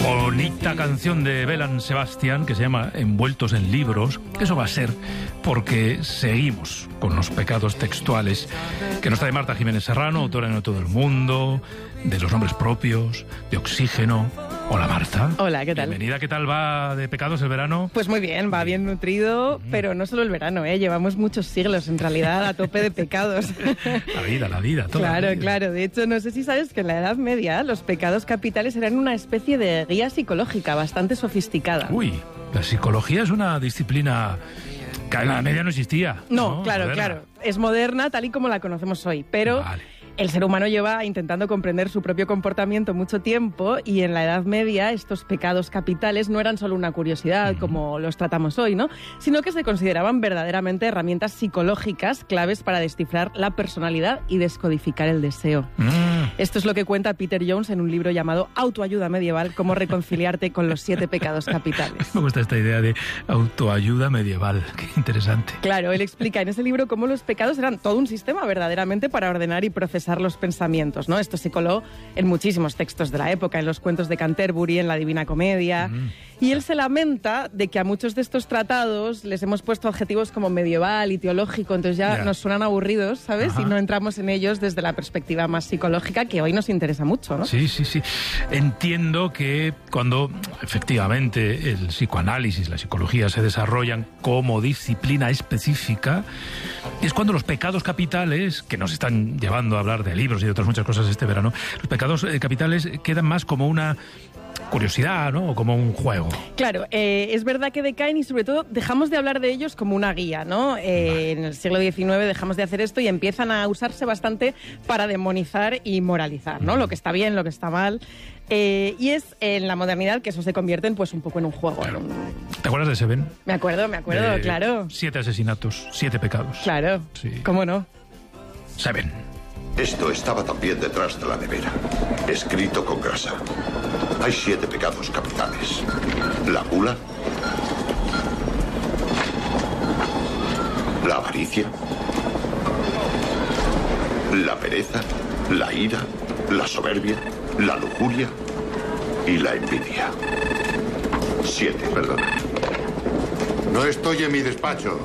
Bonita canción de Belle Sebastian que se llama Envueltos en libros. Eso va a ser porque seguimos con los pecados textuales que nos trae Marta Jiménez Serrano, autora de Todo el Mundo, de Los Nombres Propios, de Oxígeno. Hola Marta. Hola, ¿qué tal? Bienvenida. ¿Qué tal va de pecados el verano? Pues muy bien, va bien nutrido, pero no solo el verano, llevamos muchos siglos en realidad a tope de pecados. La vida, toda Claro, la vida. claro. De hecho, no sé si sabes que en la Edad Media los pecados capitales eran una especie de guía psicológica bastante sofisticada. Uy, la psicología es una disciplina que en la Edad Media no existía. No, claro, Moderna. claro. Es moderna tal y como la conocemos hoy, pero Vale. el ser humano lleva intentando comprender su propio comportamiento mucho tiempo y en la Edad Media estos pecados capitales no eran solo una curiosidad como los tratamos hoy, ¿no? Sino que se consideraban verdaderamente herramientas psicológicas claves para descifrar la personalidad y descodificar el deseo. Esto es lo que cuenta Peter Jones en un libro llamado Autoayuda Medieval, cómo reconciliarte con los 7 pecados capitales. Me gusta esta idea de autoayuda medieval. Qué interesante. Claro, él explica en ese libro cómo los pecados eran todo un sistema verdaderamente para ordenar y procesar los pensamientos, ¿no? Esto se coló en muchísimos textos de la época, en los cuentos de Canterbury, en la Divina Comedia. Y él se lamenta de que a muchos de estos tratados les hemos puesto adjetivos como medieval y teológico, entonces ya nos suenan aburridos, ¿sabes? Ajá. Y no entramos en ellos desde la perspectiva más psicológica, que hoy nos interesa mucho, ¿no? Sí, sí, sí. Entiendo que cuando efectivamente el psicoanálisis, la psicología se desarrollan como disciplina específica, es cuando los pecados capitales, que nos están llevando a hablar de libros y de otras muchas cosas este verano, los pecados capitales quedan más como una curiosidad, ¿no? O como un juego. Claro, es verdad que decaen y sobre todo dejamos de hablar de ellos como una guía, ¿no? En el siglo XIX dejamos de hacer esto y empiezan a usarse bastante para demonizar y moralizar, ¿no? Lo que está bien, lo que está mal. Y es en la modernidad que eso se convierte en, pues, un poco en un juego. Claro. ¿Te acuerdas de Seven? Me acuerdo, claro. 7 asesinatos, 7 pecados. Claro, Sí. ¿cómo no? Seven. Esto estaba también detrás de la nevera, escrito con grasa. Hay 7 pecados capitales. La gula, la avaricia, la pereza, la ira, la soberbia, la lujuria y la envidia. 7, perdón. No estoy en mi despacho.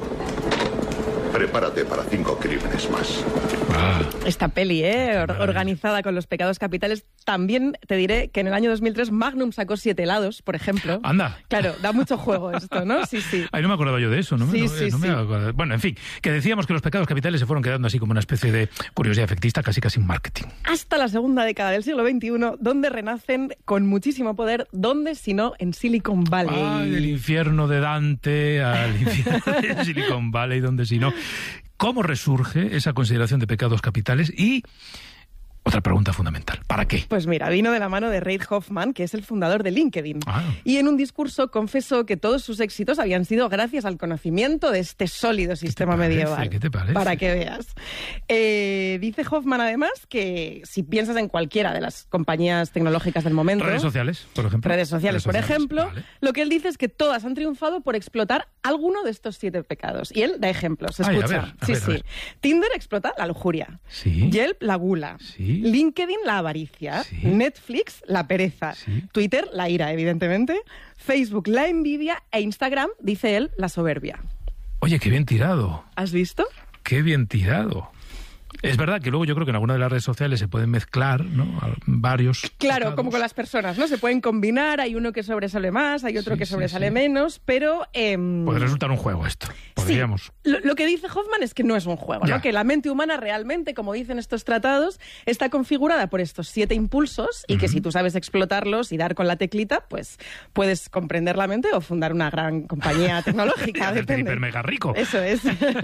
Prepárate para 5 crímenes más. Esta peli, organizada con los pecados capitales. También te diré que en el año 2003 Magnum sacó 7 helados, por ejemplo. Anda. Claro, da mucho juego esto, ¿no? Sí, sí. Ay, no me acordaba yo de eso, ¿no? Sí, No sí, me sí. acordaba. Bueno, en fin, que decíamos que los pecados capitales se fueron quedando así como una especie de curiosidad efectista, casi un marketing. Hasta la segunda década del siglo XXI, donde renacen con muchísimo poder, ¿dónde sino en Silicon Valley? Ay, del infierno de Dante al infierno de Silicon Valley, donde si no. ¿Cómo resurge esa consideración de pecados capitales? Y otra pregunta fundamental, ¿para qué? Pues mira, vino de la mano de Reid Hoffman, que es el fundador de LinkedIn. Y en un discurso confesó que todos sus éxitos habían sido gracias al conocimiento de este sólido sistema medieval. ¿Qué te parece? Para que veas. Dice Hoffman, además, que si piensas en cualquiera de las compañías tecnológicas del momento... Redes sociales, por ejemplo. Redes sociales, por ejemplo. Vale. Lo que él dice es que todas han triunfado por explotar alguno de estos 7 pecados. Y él da ejemplos, Ay, escucha. a ver. Tinder explota la lujuria. Sí. Yelp, la gula. Sí. LinkedIn, la avaricia. Sí. Netflix, la pereza. Sí. Twitter, la ira, evidentemente. Facebook, la envidia. E Instagram, dice él, la soberbia. Oye, qué bien tirado. ¿Has visto? Qué bien tirado. Es verdad que luego yo creo que en alguna de las redes sociales se pueden mezclar, ¿no? Varios Claro, pecados. como con las personas, ¿no? Se pueden combinar, hay uno que sobresale más, hay otro Sí, que sí, sobresale sí. menos, pero... Puede resultar un juego esto. Podríamos. Sí. Lo que dice Hoffman es que no es un juego, Ya. ¿no? Que la mente humana realmente, como dicen estos tratados, está configurada por estos 7 impulsos y que si tú sabes explotarlos y dar con la teclita, pues puedes comprender la mente o fundar una gran compañía tecnológica, Hacerte depende. hiper mega rico. Eso es.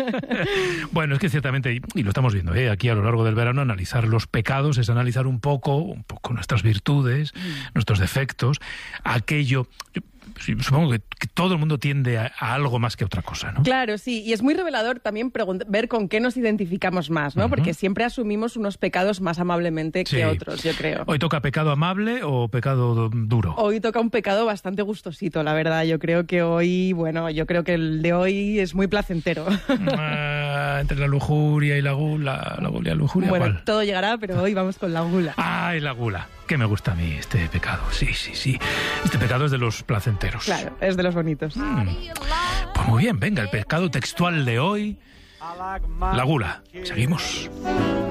Bueno, es que ciertamente, y lo estamos viendo, aquí a lo largo del verano, analizar los pecados es analizar un poco nuestras virtudes, nuestros defectos, aquello... Supongo que todo el mundo tiende a algo más que otra cosa, ¿no? Claro, sí, y es muy revelador también ver con qué nos identificamos más, ¿no? Porque siempre asumimos unos pecados más amablemente que otros, yo creo. ¿Hoy toca pecado amable o pecado duro? Hoy toca un pecado bastante gustosito, la verdad. Yo creo que hoy, bueno, yo creo que el de hoy es muy placentero. entre la lujuria y la gula. La gula y la lujuria, Bueno, ¿cuál? todo llegará, pero hoy vamos con la gula. ¡Ay, la gula! Que me gusta a mí este pecado. Sí. Este pecado es de los placenteros. Claro, es de los bonitos. Pues muy bien, venga, el pecado textual de hoy, la gula. Seguimos.